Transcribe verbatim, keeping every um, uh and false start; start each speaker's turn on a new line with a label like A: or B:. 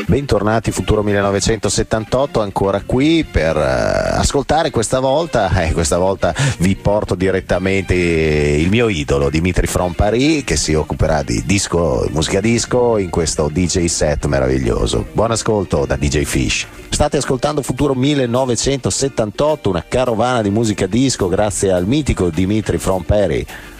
A: Bentornati Futuro millenovecentosettantotto, ancora qui per uh, ascoltare questa volta, eh, questa volta vi porto direttamente il mio idolo Dimitri from Paris, che si occuperà di disco, musica disco in questo D J set meraviglioso. Buon ascolto da D J Fish. State ascoltando Futuro millenovecentosettantotto, una carovana di musica disco grazie al mitico Dimitri from Paris.